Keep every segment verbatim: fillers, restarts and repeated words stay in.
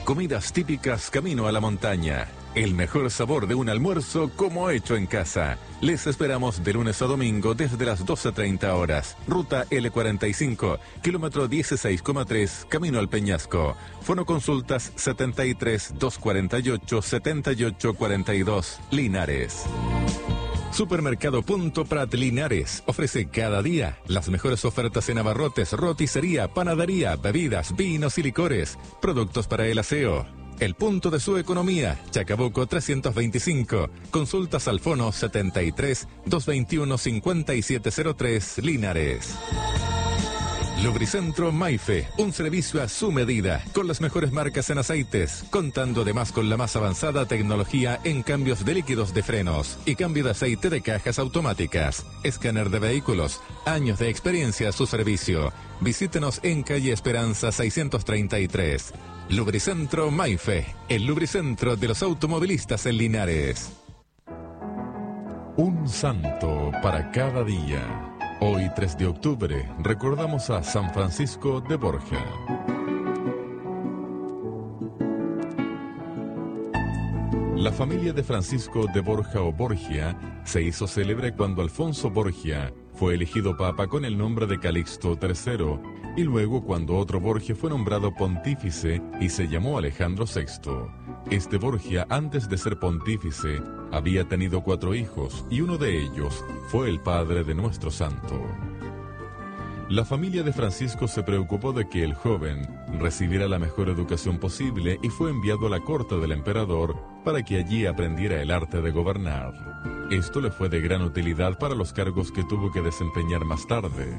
Comidas típicas camino a la montaña. El mejor sabor de un almuerzo como hecho en casa. Les esperamos de lunes a domingo desde las doce treinta horas. Ruta L cuarenta y cinco, kilómetro dieciséis coma tres, camino al Peñasco. Fonoconsultas setenta y tres, doscientos cuarenta y ocho, setenta y ocho cuarenta y dos, Linares. Supermercado Punto Prat Linares ofrece cada día las mejores ofertas en abarrotes, roticería, panadería, bebidas, vinos y licores, productos para el aseo. El punto de su economía, Chacabuco trescientos veinticinco, consultas al fono setenta y tres, doscientos veintiuno, cincuenta y siete cero tres, Linares. Lubricentro Maife, un servicio a su medida, con las mejores marcas en aceites, contando además con la más avanzada tecnología en cambios de líquidos de frenos y cambio de aceite de cajas automáticas, escáner de vehículos, años de experiencia a su servicio. Visítenos en calle Esperanza seiscientos treinta y tres. Lubricentro Maife, el lubricentro de los automovilistas en Linares. Un santo para cada día. Hoy, tres de octubre, recordamos a San Francisco de Borja. La familia de Francisco de Borja o Borgia se hizo célebre cuando Alfonso Borgia fue elegido papa con el nombre de Calixto tercero, y luego cuando otro Borgia fue nombrado pontífice y se llamó Alejandro sexto. Este Borgia, antes de ser pontífice, había tenido cuatro hijos y uno de ellos fue el padre de nuestro santo. La familia de Francisco se preocupó de que el joven recibiera la mejor educación posible y fue enviado a la corte del emperador para que allí aprendiera el arte de gobernar. Esto le fue de gran utilidad para los cargos que tuvo que desempeñar más tarde.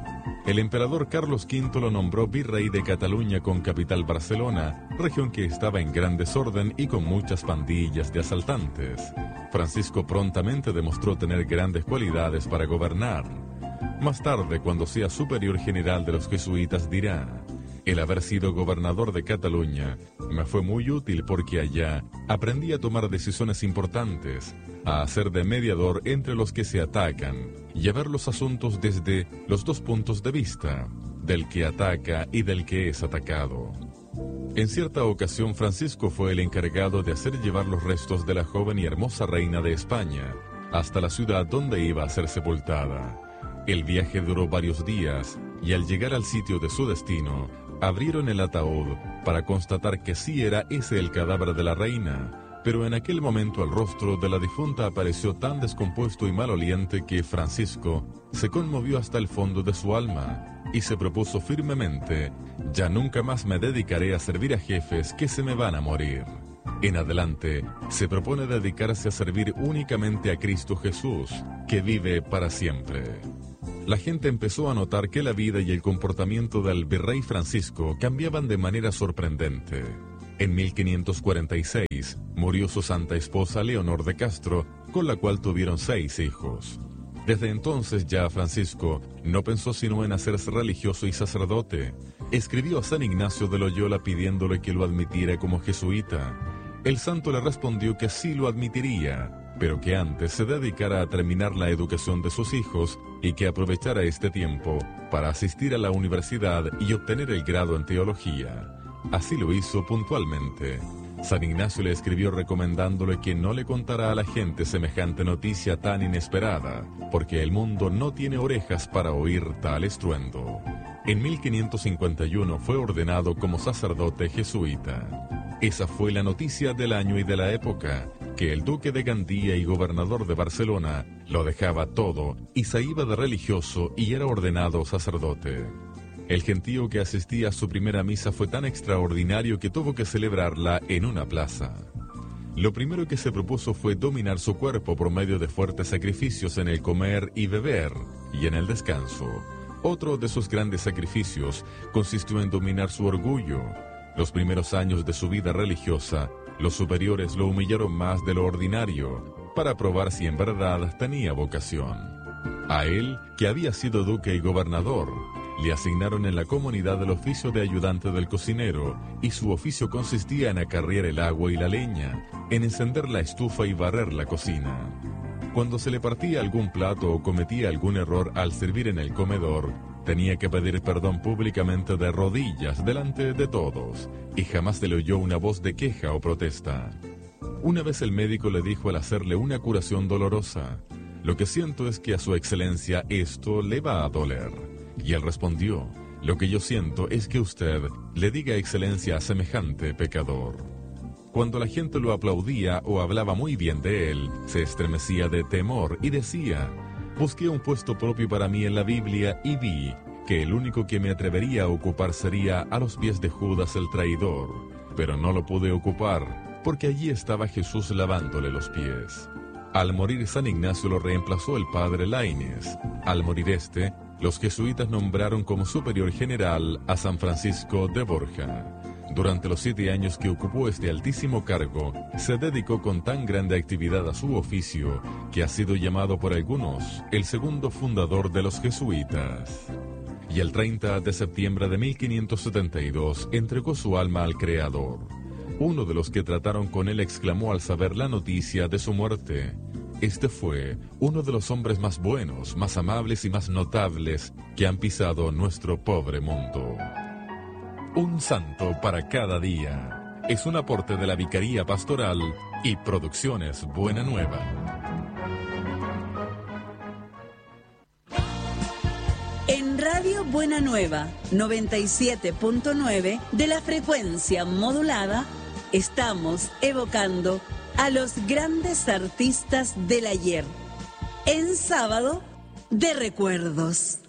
El emperador Carlos quinto lo nombró virrey de Cataluña con capital Barcelona, región que estaba en gran desorden y con muchas pandillas de asaltantes. Francisco prontamente demostró tener grandes cualidades para gobernar. Más tarde, cuando sea superior general de los jesuitas, dirá: el haber sido gobernador de Cataluña me fue muy útil porque allá aprendí a tomar decisiones importantes, a hacer de mediador entre los que se atacan y a ver los asuntos desde los dos puntos de vista, del que ataca y del que es atacado. En cierta ocasión, Francisco fue el encargado de hacer llevar los restos de la joven y hermosa reina de España hasta la ciudad donde iba a ser sepultada. El viaje duró varios días y al llegar al sitio de su destino, abrieron el ataúd para constatar que sí era ese el cadáver de la reina, pero en aquel momento el rostro de la difunta apareció tan descompuesto y maloliente que Francisco se conmovió hasta el fondo de su alma y se propuso firmemente: ya nunca más me dedicaré a servir a jefes que se me van a morir. En adelante, se propone dedicarse a servir únicamente a Cristo Jesús, que vive para siempre. La gente empezó a notar que la vida y el comportamiento del virrey Francisco cambiaban de manera sorprendente. En mil quinientos cuarenta y seis murió su santa esposa Leonor de Castro, con la cual tuvieron seis hijos. Desde entonces ya Francisco no pensó sino en hacerse religioso y sacerdote. Escribió a San Ignacio de Loyola pidiéndole que lo admitiera como jesuita. El santo le respondió que sí lo admitiría, pero que antes se dedicara a terminar la educación de sus hijos y que aprovechara este tiempo para asistir a la universidad y obtener el grado en teología. Así lo hizo puntualmente. San Ignacio le escribió recomendándole que no le contara a la gente semejante noticia tan inesperada, porque el mundo no tiene orejas para oír tal estruendo. En mil quinientos cincuenta y uno fue ordenado como sacerdote jesuita. Esa fue la noticia del año y de la época, que el duque de Gandía y gobernador de Barcelona lo dejaba todo y se iba de religioso y era ordenado sacerdote. El gentío que asistía a su primera misa fue tan extraordinario que tuvo que celebrarla en una plaza. Lo primero que se propuso fue dominar su cuerpo por medio de fuertes sacrificios en el comer y beber y en el descanso. Otro de sus grandes sacrificios consistió en dominar su orgullo. Los primeros años de su vida religiosa, los superiores lo humillaron más de lo ordinario, para probar si en verdad tenía vocación. A él, que había sido duque y gobernador, le asignaron en la comunidad el oficio de ayudante del cocinero, y su oficio consistía en acarrear el agua y la leña, en encender la estufa y barrer la cocina. Cuando se le partía algún plato o cometía algún error al servir en el comedor, Tenía que pedir perdón públicamente de rodillas delante de todos, y jamás se le oyó una voz de queja o protesta. Una vez el médico le dijo al hacerle una curación dolorosa: «Lo que siento es que a su excelencia esto le va a doler». Y él respondió: «Lo que yo siento es que usted le diga excelencia a semejante pecador». Cuando la gente lo aplaudía o hablaba muy bien de él, se estremecía de temor y decía: «Busqué un puesto propio para mí en la Biblia y vi que el único que me atrevería a ocupar sería a los pies de Judas el traidor, pero no lo pude ocupar, porque allí estaba Jesús lavándole los pies». Al morir San Ignacio lo reemplazó el padre Laínez. Al morir este, los jesuitas nombraron como superior general a San Francisco de Borja. Durante los siete años que ocupó este altísimo cargo, se dedicó con tan grande actividad a su oficio que ha sido llamado por algunos el segundo fundador de los jesuitas. Y el treinta de septiembre de mil quinientos setenta y dos entregó su alma al Creador. Uno de los que trataron con él exclamó al saber la noticia de su muerte: «Este fue uno de los hombres más buenos, más amables y más notables que han pisado nuestro pobre mundo». Un santo para cada día es un aporte de la Vicaría Pastoral y Producciones Buena Nueva. En Radio Buena Nueva, noventa y siete punto nueve de la frecuencia modulada, estamos evocando a los grandes artistas del ayer, en Sábado de Recuerdos.